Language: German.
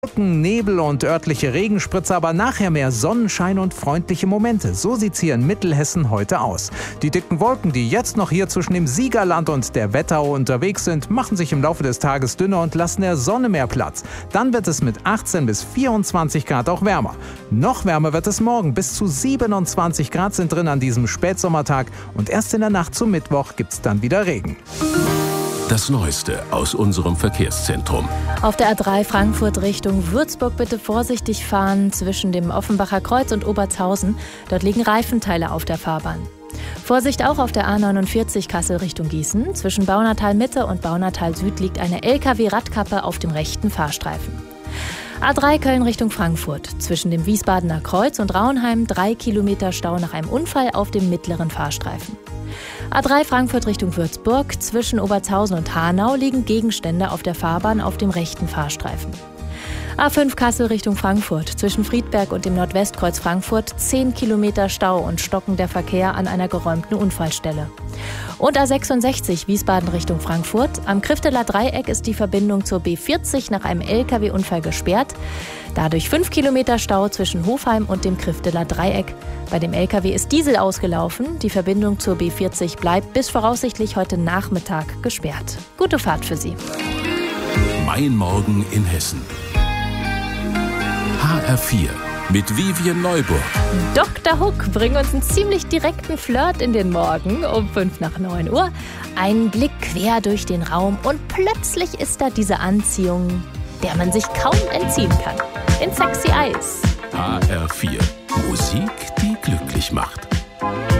Wolken, Nebel und örtliche Regenspritzer, aber nachher mehr Sonnenschein und freundliche Momente. So sieht's hier in Mittelhessen heute aus. Die dicken Wolken, die jetzt noch hier zwischen dem Siegerland und der Wetterau unterwegs sind, machen sich im Laufe des Tages dünner und lassen der Sonne mehr Platz. Dann wird es mit 18 bis 24 Grad auch wärmer. Noch wärmer wird es morgen. Bis zu 27 Grad sind drin an diesem Spätsommertag. Und erst in der Nacht zum Mittwoch gibt's dann wieder Regen. Das Neueste aus unserem Verkehrszentrum. Auf der A3 Frankfurt Richtung Würzburg bitte vorsichtig fahren zwischen dem Offenbacher Kreuz und Obertshausen. Dort liegen Reifenteile auf der Fahrbahn. Vorsicht auch auf der A49 Kassel Richtung Gießen. Zwischen Baunatal Mitte und Baunatal Süd liegt eine LKW-Radkappe auf dem rechten Fahrstreifen. A3 Köln Richtung Frankfurt. Zwischen dem Wiesbadener Kreuz und Raunheim 3 Kilometer Stau nach einem Unfall auf dem mittleren Fahrstreifen. A3 Frankfurt Richtung Würzburg. Zwischen Obertshausen und Hanau liegen Gegenstände auf der Fahrbahn auf dem rechten Fahrstreifen. A5 Kassel Richtung Frankfurt. Zwischen Friedberg und dem Nordwestkreuz Frankfurt 10 Kilometer Stau und stockender Verkehr an einer geräumten Unfallstelle. Und A66 Wiesbaden Richtung Frankfurt. Am Krifteler Dreieck ist die Verbindung zur B40 nach einem LKW-Unfall gesperrt. Dadurch 5 Kilometer Stau zwischen Hofheim und dem Krifteler Dreieck. Bei dem LKW ist Diesel ausgelaufen. Die Verbindung zur B40 bleibt bis voraussichtlich heute Nachmittag gesperrt. Gute Fahrt für Sie. Mein Morgen in Hessen. HR4 mit Vivian Neuburg. Dr. Hook bringt uns einen ziemlich direkten Flirt in den Morgen um 8:05 Uhr. Ein Blick quer durch den Raum und plötzlich ist da diese Anziehung, der man sich kaum entziehen kann. In Sexy Eyes. HR4. Musik, die glücklich macht.